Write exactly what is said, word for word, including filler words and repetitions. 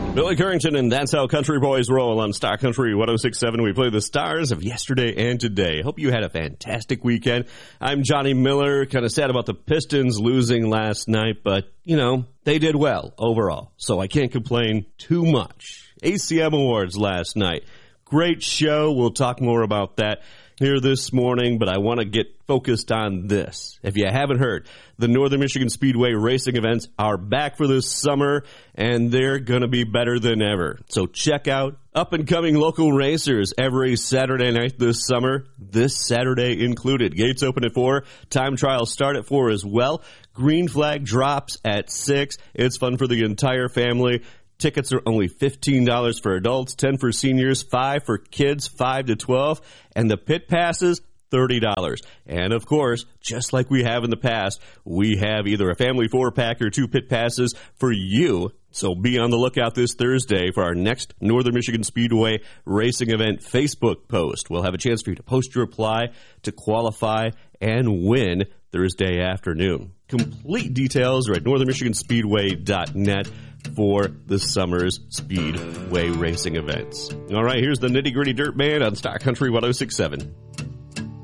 Billy Currington, and that's how country boys roll on Star Country one oh six point seven. We play the stars of yesterday and today. Hope you had a fantastic weekend. I'm Johnny Miller, kind of sad about the Pistons losing last night, but, you know, they did well overall, so I can't complain too much. A C M Awards last night. Great show. We'll talk more about that here this morning, but I want to get focused on this. If you haven't heard, the Northern Michigan Speedway racing events are back for this summer, and they're going to be better than ever. So check out up-and-coming local racers every Saturday night this summer, this Saturday included. Gates open at four, time trials start at four as well. Green flag drops at six. It's fun for the entire family. Tickets are only fifteen dollars for adults, ten dollars for seniors, five dollars for kids, five to twelve, and the pit passes, thirty dollars. And, of course, just like we have in the past, we have either a family four-pack or two pit passes for you. So be on the lookout this Thursday for our next Northern Michigan Speedway racing event Facebook post. We'll have a chance for you to post your reply to qualify and win Thursday afternoon. Complete details are at northern michigan speedway dot net for the summer's Speedway racing events. All right, here's the nitty-gritty Dirt Band on Star Country one oh six point seven.